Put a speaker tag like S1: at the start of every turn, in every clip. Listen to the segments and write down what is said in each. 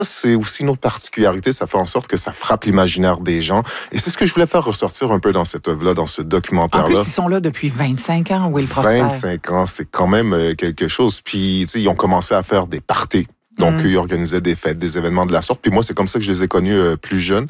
S1: c'est aussi une autre particularité. Ça fait en sorte que ça frappe l'imaginaire des gens. Et c'est ce que je voulais faire ressortir un peu dans cette œuvre-là, dans ce documentaire-là.
S2: En plus, ils sont là depuis 25 ans, Will Prosper.
S1: 25 ans, c'est quand même quelque chose. Puis, tu sais, ils ont commencé à faire des parties. Donc, ils organisaient des fêtes, des événements de la sorte. Puis moi, c'est comme ça que je les ai connus plus jeunes.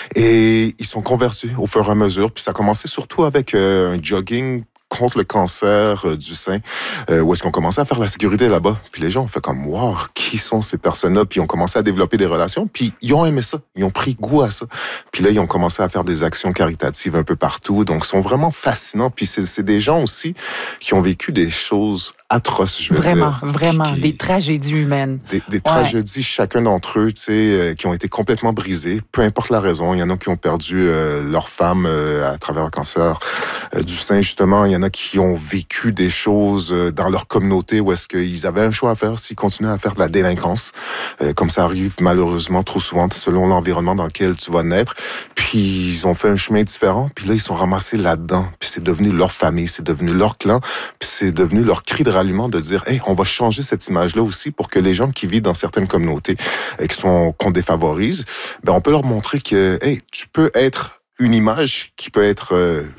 S1: Et ils sont convertis au fur et à mesure. Puis ça a commencé surtout avec un jogging contre le cancer du sein, où est-ce qu'on commençait à faire la sécurité là-bas. Puis les gens ont fait comme, wow, qui sont ces personnes-là? Puis ils ont commencé à développer des relations, puis ils ont aimé ça, ils ont pris goût à ça. Puis là, ils ont commencé à faire des actions caritatives un peu partout, donc ils sont vraiment fascinants. Puis c'est des gens aussi qui ont vécu des choses atroces, je veux dire.
S2: Vraiment, des tragédies humaines.
S1: Des tragédies, chacun d'entre eux, tu sais, qui ont été complètement brisés, peu importe la raison. Il y en a qui ont perdu leur femme à travers le cancer du sein, justement. Il y en a qui ont vécu des choses dans leur communauté où est-ce qu'ils avaient un choix à faire s'ils continuaient à faire de la délinquance. Comme ça arrive malheureusement trop souvent selon l'environnement dans lequel tu vas naître. Puis ils ont fait un chemin différent. Puis là, ils sont ramassés là-dedans. Puis c'est devenu leur famille, c'est devenu leur clan. Puis c'est devenu leur cri de ralliement de dire, hey, on va changer cette image-là aussi pour que les gens qui vivent dans certaines communautés qu'on défavorise, ben on peut leur montrer que, hey, tu peux être une image qui peut être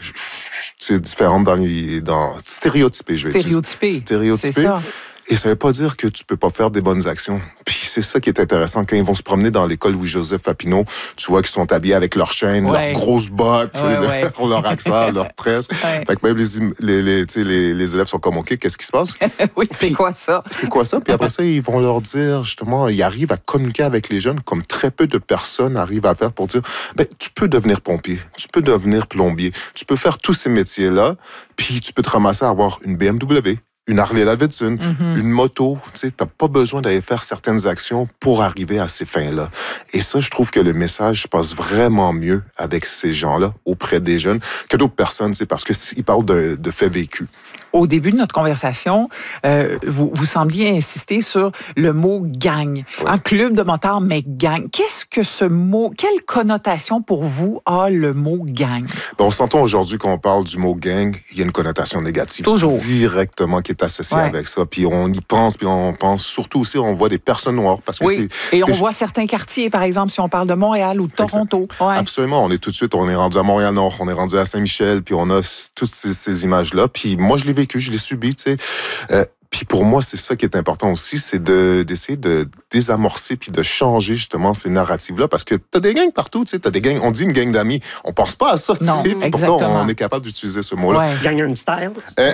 S1: différente dans stéréotypée, je vais dire. Stéréotypée. C'est ça. Et ça veut pas dire que tu peux pas faire des bonnes actions. Puis c'est ça qui est intéressant. Quand ils vont se promener dans l'école Louis-Joseph Papineau, tu vois qu'ils sont habillés avec leurs chaînes, leurs grosses bottes, pour leur accent, leur tresse. Fait que même les élèves sont comme, OK, qu'est-ce qui se passe?
S2: Oui, c'est quoi ça?
S1: C'est quoi ça? Puis après ça, ils vont leur dire, justement, ils arrivent à communiquer avec les jeunes comme très peu de personnes arrivent à faire pour dire, ben, tu peux devenir pompier, tu peux devenir plombier, tu peux faire tous ces métiers-là, puis tu peux te ramasser à avoir une BMW, une Harley-Davidson, une moto. Tu sais, t'as pas besoin d'aller faire certaines actions pour arriver à ces fins-là. Et ça, je trouve que le message passe vraiment mieux avec ces gens-là auprès des jeunes que d'autres personnes, c'est parce qu'ils parlent de faits vécus.
S2: Au début de notre conversation, vous sembliez insister sur le mot gang. Un club de motards, mais gang. Qu'est-ce que ce mot, quelle connotation pour vous a le mot gang?
S1: Ben, on s'entend aujourd'hui quand on parle du mot gang, il y a une connotation négative.
S2: Toujours.
S1: Directement qui est associée avec ça. Puis on y pense, puis on pense surtout aussi, on voit des personnes noires. Parce que
S2: et on voit certains quartiers, par exemple, si on parle de Montréal ou de Toronto.
S1: Absolument. On est rendu à Montréal-Nord, on est rendu à Saint-Michel, puis on a toutes ces images-là. Puis moi, je l'ai vécu, je l'ai subi, tu sais. Puis pour moi, c'est ça qui est important aussi, c'est d'essayer de désamorcer puis de changer justement ces narratives-là, parce que t'as des gangs partout, tu sais, t'as des gangs, on dit une gang d'amis, on pense pas à ça, tu sais, puis pourtant on est capable d'utiliser ce mot-là.
S3: Gangnam Style.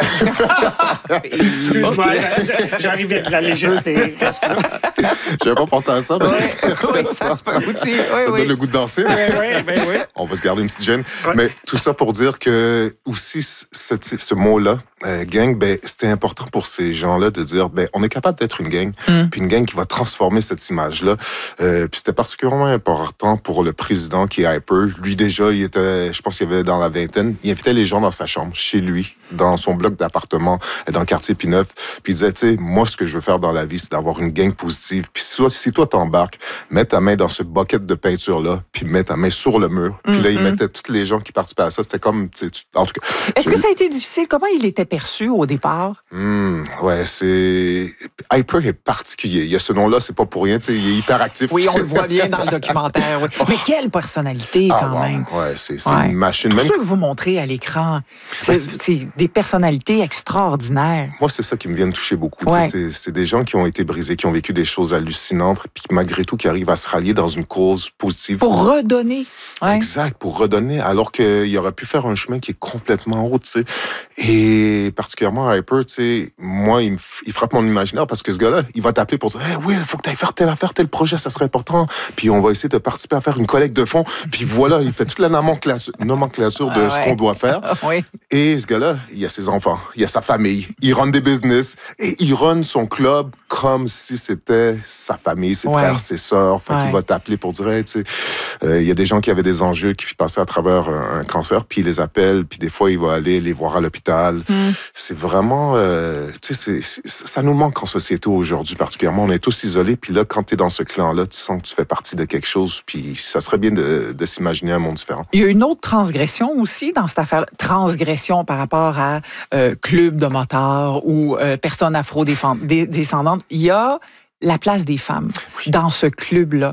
S3: Excuse-moi, j'arrivais de la légèreté.
S1: J'avais pas pensé à ça, mais
S2: ça se peut aussi.
S1: Ça donne le goût de danser.
S3: Oui.
S1: On va se garder une petite gêne. Mais tout ça pour dire que aussi ce mot-là, gang, ben c'était important pour ces gens-là de dire, ben on est capable d'être une gang, puis une gang qui va transformer cette image-là. Puis c'était particulièrement important pour le président qui est Hyper. Lui déjà, il était, je pense qu'il avait dans la vingtaine, il invitait les gens dans sa chambre, chez lui, dans son bloc d'appartement, dans le quartier P9. Puis il disait, tu sais, moi ce que je veux faire dans la vie, c'est d'avoir une gang positive. Puis si toi t'embarques, mets ta main dans ce bucket de peinture-là, puis mets ta main sur le mur. Puis là, il mettait tous les gens qui participaient à ça. C'était comme, tu sais, en tout cas.
S2: Est-ce que ça a été difficile? Comment il était perçu au départ?
S1: Ouais, c'est... Hyper est particulier. Il y a ce nom-là, c'est pas pour rien, tu sais, il est hyperactif.
S2: Oui, on le voit bien dans le documentaire. Oui. Mais quelle personnalité, quand même.
S1: Ouais, c'est une machine.
S2: Tout ce que vous montrez à l'écran, c'est des personnalités extraordinaires.
S1: Moi, c'est ça qui me vient de toucher beaucoup. C'est des gens qui ont été brisés, qui ont vécu des choses hallucinantes, puis malgré tout, qui arrivent à se rallier dans une cause positive.
S2: Pour redonner.
S1: Exact, pour redonner, alors qu'il aurait pu faire un chemin qui est complètement autre, tu sais. Et particulièrement Hyper, tu sais, moi, il frappe mon imaginaire parce que ce gars-là, il va t'appeler pour dire, hey, oui, il faut que tu ailles faire telle affaire, tel projet, ça serait important. Puis on va essayer de participer à faire une collecte de fonds. Puis voilà, il fait toute la nomenclature de ce qu'on doit faire. Et ce gars-là, il a ses enfants, il a sa famille, il run des business et il run son club comme si c'était sa famille, ses frères, ses sœurs. Fait qu'il va t'appeler pour dire, hey, tu sais, il y a des gens qui avaient des enjeux qui passaient à travers un cancer, puis il les appelle, puis des fois, il va aller les voir à l'hôpital. C'est vraiment, tu sais, ça nous manque en société aujourd'hui, particulièrement. On est tous isolés, puis là, quand tu es dans ce clan-là, tu sens que tu fais partie de quelque chose, puis ça serait bien de s'imaginer un monde différent.
S2: Il y a une autre transgression aussi dans cette affaire. Transgression par rapport à club de motards ou personnes afro-descendantes. Il y a la place des femmes dans ce club-là.